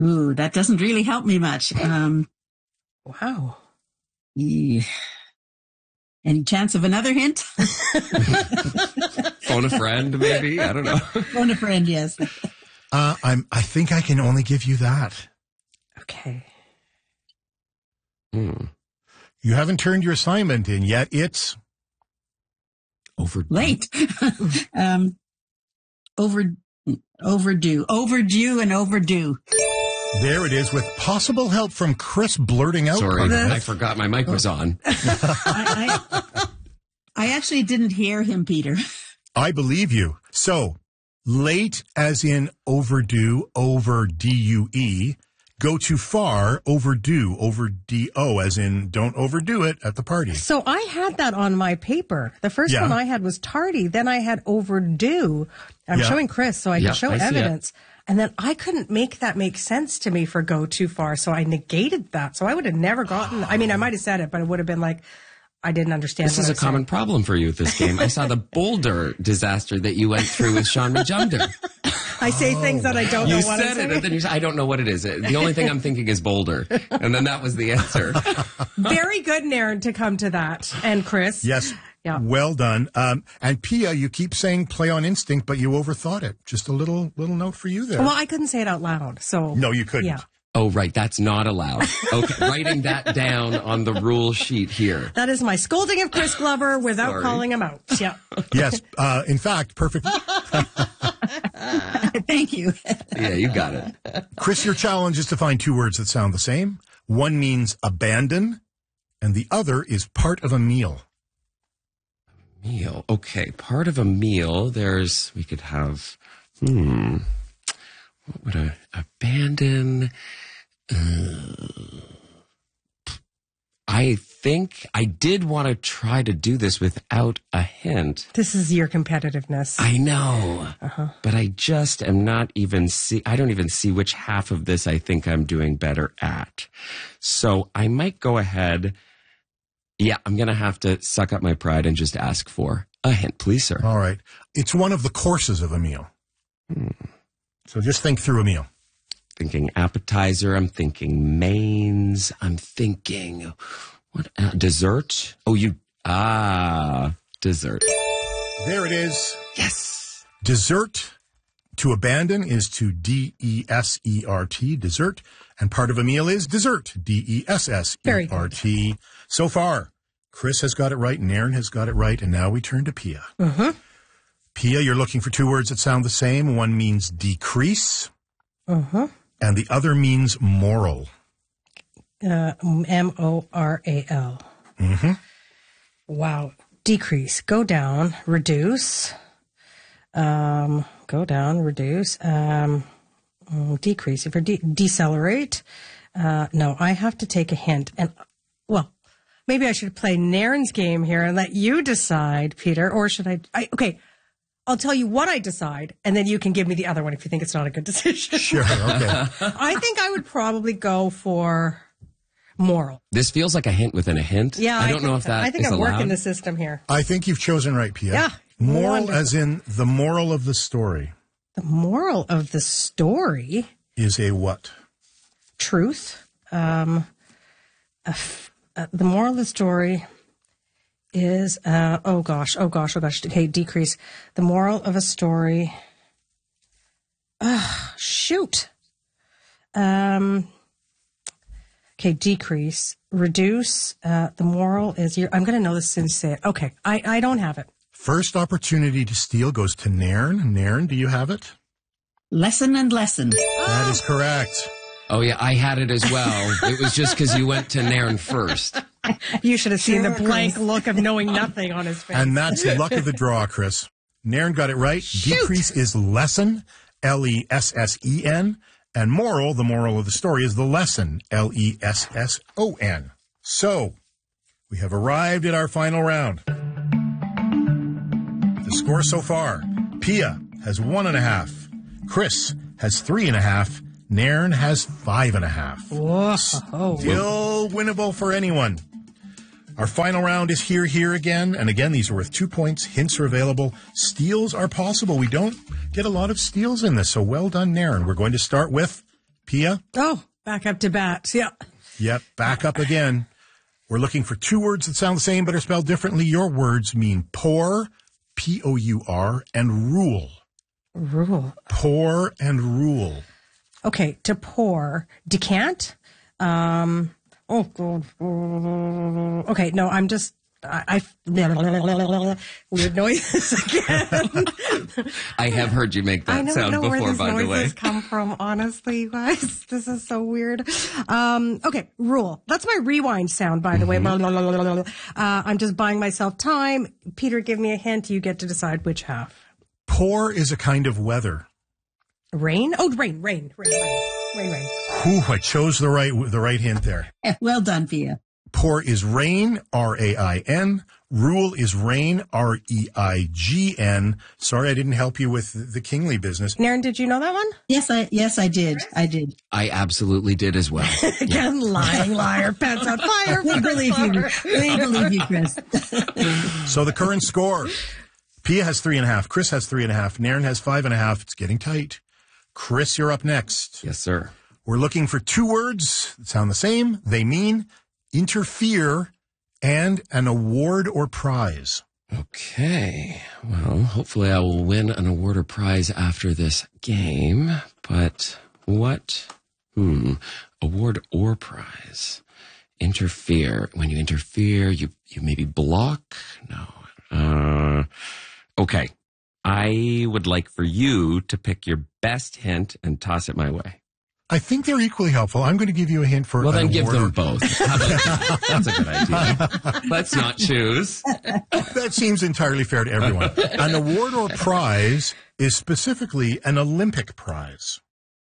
Ooh, that doesn't really help me much. Wow. Any chance of another hint? Phone a friend, maybe? I don't know. Phone a friend, yes. I think I can only give you that. Okay. You haven't turned your assignment in yet. It's late. Overdue and overdue. There it is, with possible help from Chris blurting out. Sorry, I forgot my mic was on. I actually didn't hear him, Peter. I believe you. So, late as in overdue, over D-U-E. Go too far, overdue, over D-O, as in don't overdo it at the party. So I had that on my paper. The first one I had was tardy. Then I had overdue. I'm showing Chris so I can show evidence. And then I couldn't make that make sense to me for go too far. So I negated that. So I would have never gotten, I mean, I might have said it, but it would have been like, I didn't understand. This is a common problem for you with this game. I saw the boulder disaster that you went through with Sean Majumder. I say things that I don't know what I'm saying. You said it, and then you said, I don't know what it is. The only thing I'm thinking is boulder. And then that was the answer. Very good, Naren, to come to that. And Chris. Yes. Yeah. Well done. And Pia, you keep saying play on instinct, but you overthought it. Just a little note for you there. Well, I couldn't say it out loud. So no, you couldn't. Yeah. Oh, right. That's not allowed. Okay. Writing that down on the rule sheet here. That is my scolding of Chris Glover without calling him out. Yeah. Yes. In fact, perfect. Thank you. Yeah, you got it. Chris, your challenge is to find two words that sound the same. One means abandon, and the other is part of a meal. Meal. Okay. Part of a meal. We could have, what would I abandon? I think I did want to try to do this without a hint. This is your competitiveness. I know, but I just am not even I don't even see which half of this I think I'm doing better at. So I might go ahead. Yeah, I'm going to have to suck up my pride and just ask for a hint, please, sir. All right. It's one of the courses of a meal. So just think through a meal. Thinking appetizer. I'm thinking mains. I'm thinking what dessert? Oh, dessert. There it is. Yes. Dessert. To abandon is to D-E-S-E-R-T, dessert. And part of a meal is dessert, D-E-S-S-E-R-T. So far, Chris has got it right, Naren has got it right, and now we turn to Pia. Pia, you're looking for two words that sound the same. One means decrease, and the other means moral. M-O-R-A-L. Wow. Decrease. Go down. Reduce. Go down. Reduce. Decrease. If you're decelerate. No, I have to take a hint. And, well, maybe I should play Naren's game here and let you decide, Peter. Or should I okay. I'll tell you what I decide, and then you can give me the other one if you think it's not a good decision. Sure, okay. I think I would probably go for moral. This feels like a hint within a hint. Yeah, I don't know if that I think is I'm allowed. working the system here. I think you've chosen right, Pia. Yeah. Moral Wonderful. as in the moral of the story. The moral of the story Is a what? truth. The moral of the story is, oh gosh. Okay, decrease. The moral of a story. Shoot. Okay, decrease. Reduce. The moral is, I'm going to know this as soon as you say it. Okay, I don't have it. First opportunity to steal goes to Naren. Naren, do you have it? Lesson and lesson. That is correct. Oh, yeah, I had it as well. It was just because you went to Naren first. You should have seen the blank look of knowing nothing on his face. And that's the luck of the draw, Chris. Naren got it right. Shoot. Decrease is lesson, L-E-S-S-E-N. And moral, the moral of the story, is the lesson, L-E-S-S-O-N. So, we have arrived at our final round. The score so far, Pia has 1.5. Chris has 3.5. Naren has 5.5. Whoa. Still winnable for anyone. Our final round is here again. And again, these are worth 2 points. Hints are available. Steals are possible. We don't get a lot of steals in this. So well done, Naren. We're going to start with Pia? Oh, back up to bat. Yeah. Yep, back up again. We're looking for two words that sound the same but are spelled differently. Your words mean pour, P-O-U-R, and rule. Rule. Pour and rule. Okay, to pour. Decant? Oh, God. Okay, no, I'm just... weird noises again. I have heard you make that sound before, by the way. I don't know where these noises come from, honestly, you guys. This is so weird. Okay, rule. That's my rewind sound, by the way. I'm just buying myself time. Peter, give me a hint. You get to decide which half. Pour is a kind of weather. Rain? Oh, rain. Ooh, I chose the right hint there. Well done, Pia. Pour is rain, R-A-I-N. Rule is rain, R-E-I-G-N. Sorry, I didn't help you with the Kingly business. Naren, did you know that one? Yes, I did. I absolutely did as well. Again, lying liar, pants on fire. We believe you. We believe you, Chris. So the current score. Pia has 3.5. Chris has 3.5. Naren has 5.5. It's getting tight. Chris, you're up next. Yes, sir. We're looking for two words that sound the same. They mean interfere and an award or prize. Okay. Well, hopefully I will win an award or prize after this game. But what? Award or prize. Interfere. When you interfere, you maybe block? No. Okay. I would like for you to pick your best hint and toss it my way. I think they're equally helpful. I'm going to give you a hint for Well, then give them both. How about that? That's a good idea. Let's not choose. That seems entirely fair to everyone. An award or prize is specifically an Olympic prize.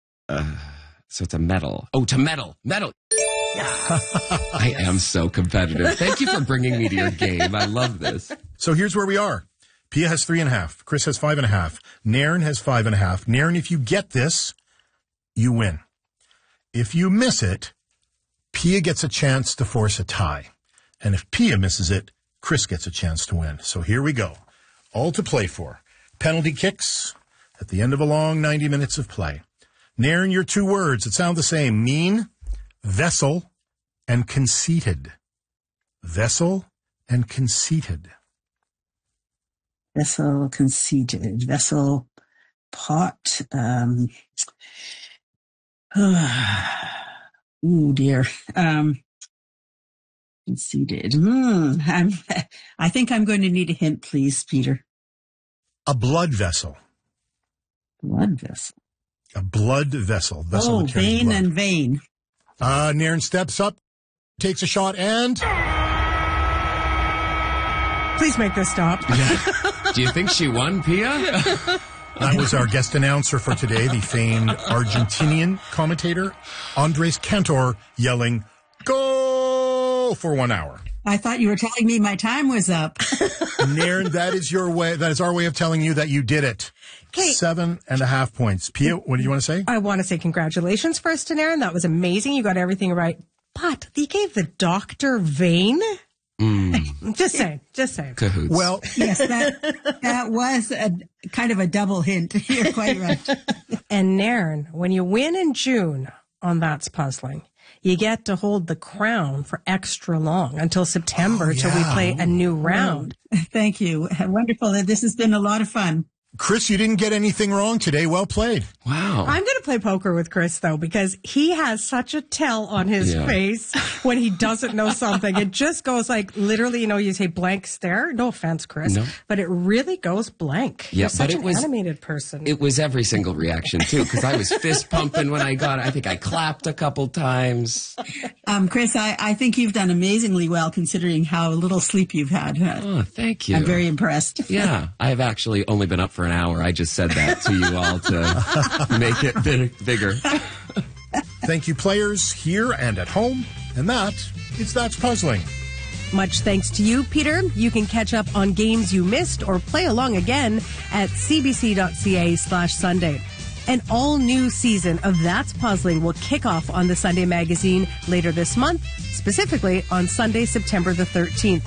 So it's a medal. Oh, to medal. Medal. Yeah. I am so competitive. Thank you for bringing me to your game. I love this. So here's where we are. Pia has 3.5. Chris has 5.5. Naren has 5.5. Naren, if you get this, you win. If you miss it, Pia gets a chance to force a tie. And if Pia misses it, Chris gets a chance to win. So here we go. All to play for. Penalty kicks at the end of a long 90 minutes of play. Naren, your two words that sound the same mean vessel and conceited. Vessel and conceited. Vessel, conceited. Vessel, pot. Oh dear. Conceited. I think I'm going to need a hint, please, Peter. A blood vessel. Blood vessel. A blood vessel. Vessel that carries vein blood. And vein. Naren steps up, takes a shot, and... Please make this stop. Yeah. Do you think she won, Pia? That was our guest announcer for today, the famed Argentinian commentator, Andres Cantor, yelling, "Go!" for 1 hour. I thought you were telling me my time was up. Naren, that is your way. That is our way of telling you that you did it. Okay. 7.5 points. Pia, what do you want to say? I want to say congratulations first to Naren. That was amazing. You got everything right. But you gave the doctor vein? Just saying. Cahoots. Well, yes, that was a kind of a double hint. You're quite right. And Naren, when you win in June on That's Puzzling, you get to hold the crown for extra long until September till we play a new round. Thank you. Wonderful. This has been a lot of fun. Chris, you didn't get anything wrong today. Well played. Wow. I'm going to play poker with Chris, though, because he has such a tell on his face when he doesn't know something. It just goes like literally, you say blank stare. No offense, Chris, but it really goes blank. Yeah, You're such an animated person. It was every single reaction, too, because I was fist pumping when I got it. I think I clapped a couple times. Chris, I think you've done amazingly well considering how little sleep you've had. Oh, thank you. I'm very impressed. Yeah, I have actually only been up for an hour. I just said that to you all to make it bigger. Thank you, players here and at home. And that's Puzzling. Much thanks to you, Peter. You can catch up on games you missed or play along again at cbc.ca/Sunday. An all-new season of That's Puzzling will kick off on the Sunday Magazine later this month, specifically on Sunday, September the 13th.